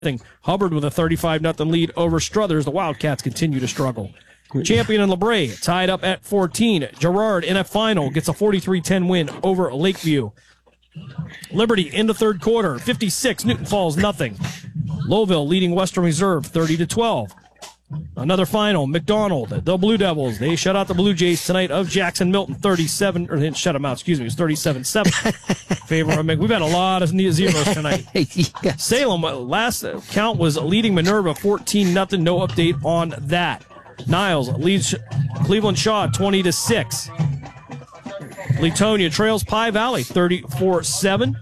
Hubbard with a 35-0 lead over Struthers. The Wildcats continue to struggle. Champion and LeBray tied up at 14. Girard in a final gets a 43-10 win over Lakeview. Liberty in the third quarter, 56, Newton Falls nothing. Lowville leading Western Reserve 30-12. Another final, McDonald, the Blue Devils, they shut out the Blue Jays tonight of Jackson Milton 37, or they didn't shut them out, it was 37-7. Favor of We've had a lot of zeros tonight. Yes. Salem, last count was leading Minerva 14-0, no update on that. Niles leads Cleveland Shaw 20-6. Leetonia trails Pie Valley 34-7.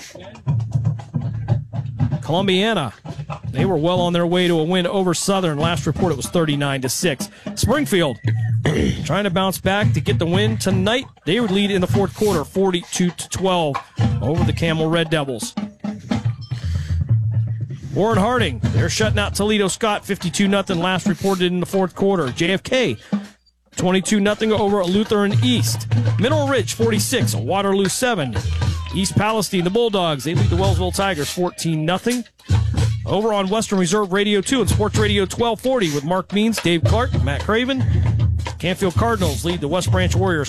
Columbiana, they were well on their way to a win over Southern. Last report it was 39-6. Springfield trying to bounce back to get the win tonight. They would lead in the fourth quarter 42-12 over the Camel Red Devils. Warren Harding, they're shutting out Toledo Scott 52-0. Last reported in the fourth quarter. JFK 22-0 over Lutheran East. Mineral Ridge 46, Waterloo 7. East Palestine, the Bulldogs, they lead the Wellsville Tigers 14-0. Over on Western Reserve Radio 2 and Sports Radio 1240 with Mark Means, Dave Clark, Matt Craven. Canfield Cardinals lead the West Branch Warriors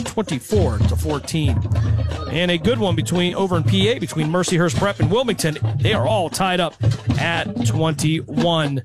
24-14. And a good one over in PA between Mercyhurst Prep and Wilmington. They are all tied up at 21.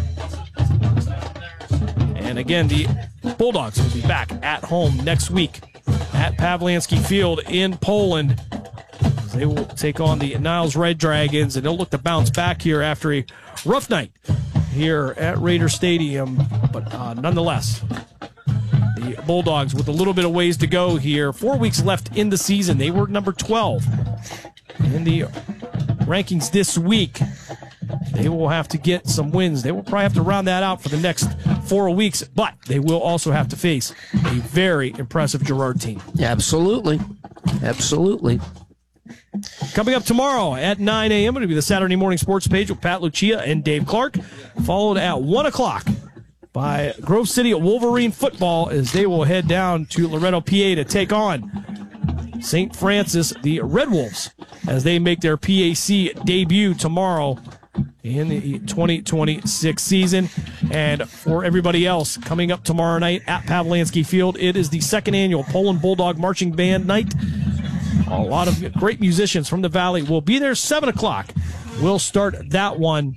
And again, the Bulldogs will be back at home next week at Pavlansky Field in Poland. They will take on the Niles Red Dragons, and they'll look to bounce back here after a rough night here at Raider Stadium. But nonetheless, the Bulldogs with a little bit of ways to go here. 4 weeks left in the season. They were number 12 in the rankings this week. They will have to get some wins. They will probably have to round that out for the next 4 weeks, but they will also have to face a very impressive Girard team. Absolutely. Absolutely. Coming up tomorrow at 9 a.m., it'll be the Saturday Morning Sports Page with Pat Lucia and Dave Clark, followed at 1 o'clock by Grove City Wolverine football as they will head down to Loretto, PA to take on St. Francis, the Red Wolves, as they make their PAC debut tomorrow in the 2026 season. And for everybody else, coming up tomorrow night at Pavlansky Field, it is the second annual Poland Bulldog Marching Band night. A lot of great musicians from the Valley will be there. 7 o'clock. We'll start that one,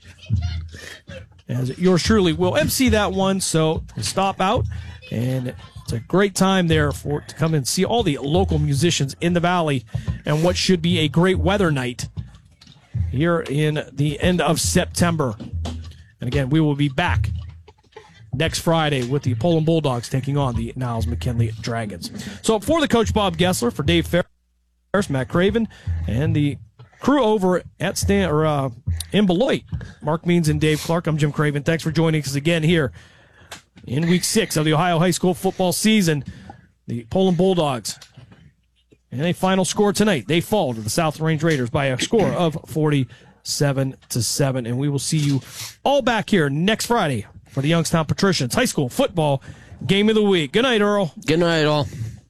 as yours truly will MC that one. So stop out, and it's a great time there to come and see all the local musicians in the Valley and what should be a great weather night here in the end of September. And again, we will be back next Friday with the Poland Bulldogs taking on the Niles McKinley Dragons. So for the coach Bob Gessler, for Dave Ferris, Matt Craven, and the crew over at in Beloit, Mark Means and Dave Clark, I'm Jim Craven. Thanks for joining us again here in Week 6 of the Ohio High School football season. The Poland Bulldogs, and a final score tonight, they fall to the South Range Raiders by a score of 47-7. And we will see you all back here next Friday for the Youngstown Patricians High School football game of the week. Good night, Earl. Good night, all.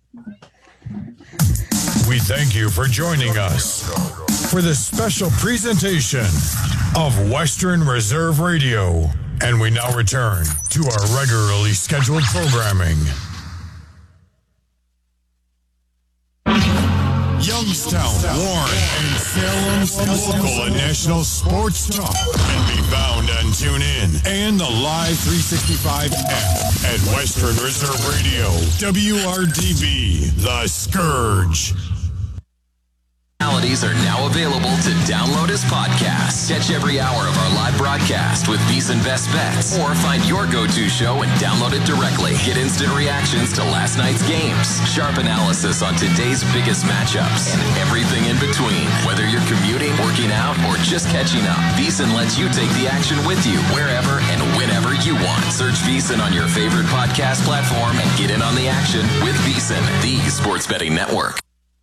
We thank you for joining us for this special presentation of Western Reserve Radio. And we now return to our regularly scheduled programming. Youngstown, Warren, and Salem's local and national sports talk can be found on TuneIn and the Live 365 app at Western Reserve Radio, WRDB, The Scourge. Are now available to download as podcasts. Catch every hour of our live broadcast with VEASAN Best Bets, or find your go-to show and download it directly. Get instant reactions to last night's games, sharp analysis on today's biggest matchups, and everything in between. Whether you're commuting, working out, or just catching up, VEASAN lets you take the action with you wherever and whenever you want. Search VEASAN on your favorite podcast platform and get in on the action with VEASAN, the sports betting network.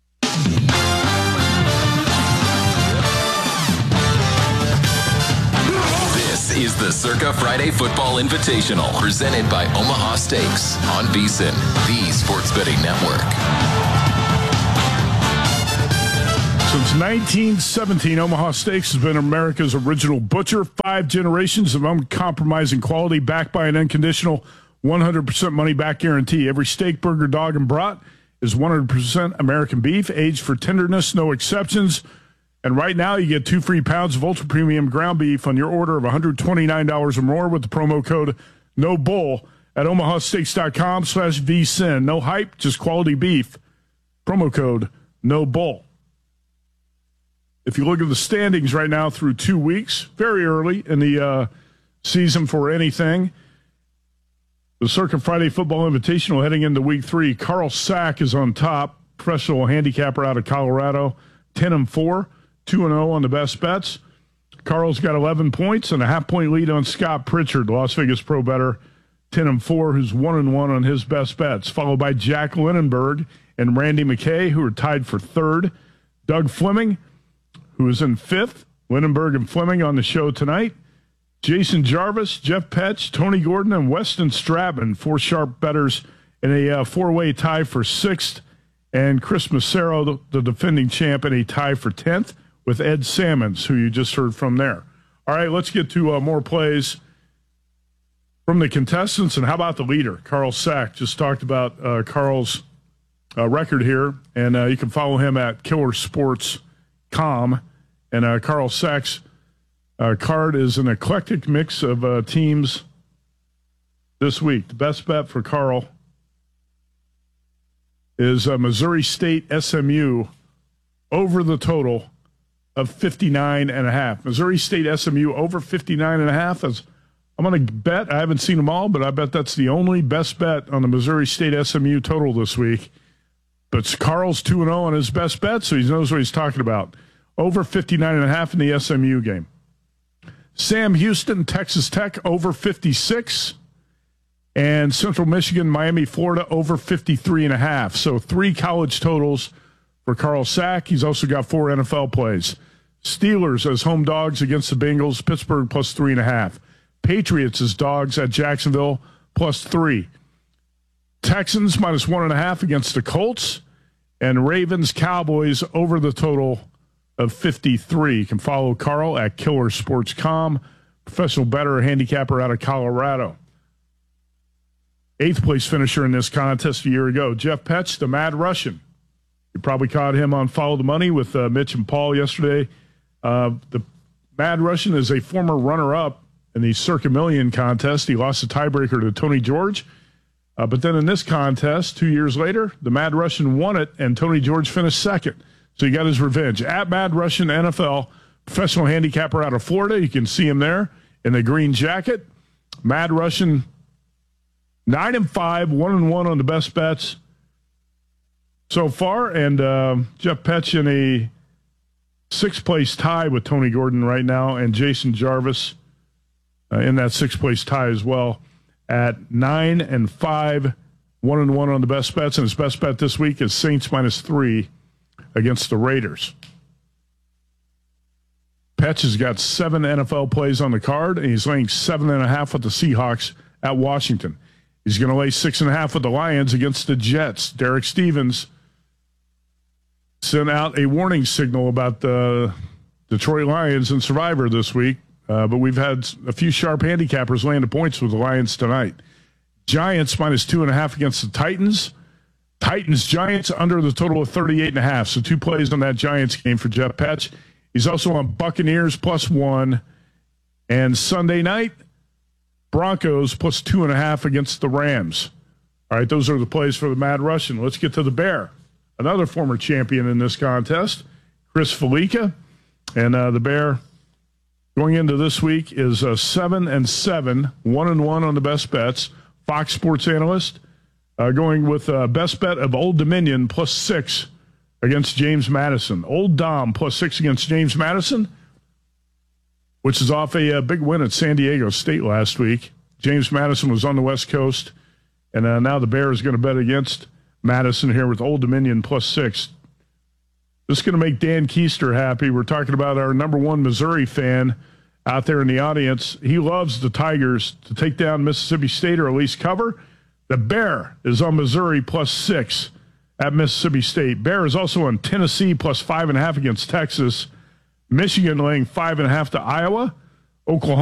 This is the Circa Friday Football Invitational, presented by Omaha Steaks on VEASAN, the sports betting network. Since 1917, Omaha Steaks has been America's original butcher. 5 generations of uncompromising quality, backed by an unconditional 100% money-back guarantee. Every steak, burger, dog, and brat is 100% American beef, aged for tenderness, no exceptions. And right now, you get 2 free pounds of ultra-premium ground beef on your order of $129 or more with the promo code NOBULL at omahasteaks.com/vsin. No hype, just quality beef. Promo code NOBULL. If you look at the standings right now through 2 weeks, very early in the season for anything, the Circuit Friday Football Invitational heading into Week 3, Carl Sack is on top, professional handicapper out of Colorado, 10-4, 2-0 on the best bets. Carl's got 11 points and a half-point lead on Scott Pritchard, Las Vegas Pro Bettor, 10-4, who's 1-1 on his best bets, followed by Jack Linenberg and Randy McKay, who are tied for third. Doug Fleming, who is in fifth. Lindenberg and Fleming on the show tonight. Jason Jarvis, Jeff Petch, Tony Gordon, and Weston Strabon, 4 sharp bettors in a 4-way tie for sixth. And Chris Massaro, the defending champ, in a tie for 10th with Ed Salmons, who you just heard from there. All right, let's get to more plays from the contestants. And how about the leader, Carl Sack? Just talked about Carl's record here, and you can follow him at killersports.com. And Carl Sack's card is an eclectic mix of teams this week. The best bet for Carl is Missouri State SMU over the total of 59.5. Missouri State SMU over 59.5. I'm going to bet, I haven't seen them all, but I bet that's the only best bet on the Missouri State SMU total this week. But Carl's 2-0 on his best bet, so he knows what he's talking about. Over 59.5 in the SMU game. Sam Houston, Texas Tech, over 56. And Central Michigan, Miami, Florida, over 53.5. So 3 college totals for Carl Sack. He's also got 4 NFL plays. Steelers as home dogs against the Bengals, Pittsburgh plus 3.5. Patriots as dogs at Jacksonville, plus 3. Texans minus 1.5 against the Colts. And Ravens, Cowboys over the total of 53. You can follow Carl at killersports.com, professional bettor, handicapper out of Colorado. 8th place finisher in this contest a year ago, Jeff Petch, the Mad Russian. You probably caught him on Follow the Money with Mitch and Paul yesterday. The Mad Russian is a former runner-up in the Circa Million contest. He lost the tiebreaker to Tony George. But then in this contest, 2 years later, the Mad Russian won it, and Tony George finished second. So he got his revenge. At Mad Russian NFL, professional handicapper out of Florida. You can see him there in the green jacket. Mad Russian, 9-5, 1-1 on the best bets so far. And Jeff Petch in a 6th place tie with Tony Gordon right now, and Jason Jarvis in that 6th place tie as well at 9-5, 1-1 on the best bets. And his best bet this week is Saints minus 3 against the Raiders. Petch has got 7 NFL plays on the card, and he's laying 7.5 with the Seahawks at Washington. He's going to lay 6.5 with the Lions against the Jets. Derek Stevens sent out a warning signal about the Detroit Lions and Survivor this week, but we've had a few sharp handicappers laying the points with the Lions tonight. Giants minus 2.5 against the Titans. Titans-Giants under the total of 38.5. So 2 plays on that Giants game for Jeff Petch. He's also on Buccaneers plus 1. And Sunday night, Broncos plus 2.5 against the Rams. All right, those are the plays for the Mad Russian. Let's get to the Bear. Another former champion in this contest, Chris Felica. And the Bear going into this week is 7-7, 1-1 on the best bets. Fox Sports analyst. Going with best bet of Old Dominion plus 6 against James Madison. Old Dom plus 6 against James Madison, which is off a big win at San Diego State last week. James Madison was on the West Coast, and now the Bear is going to bet against Madison here with Old Dominion plus 6. This is going to make Dan Keister happy. We're talking about our number 1 Missouri fan out there in the audience. He loves the Tigers to take down Mississippi State or at least cover. The Bear is on Missouri plus 6 at Mississippi State. Bears also on Tennessee plus 5.5 against Texas. Michigan laying 5.5 to Iowa. Oklahoma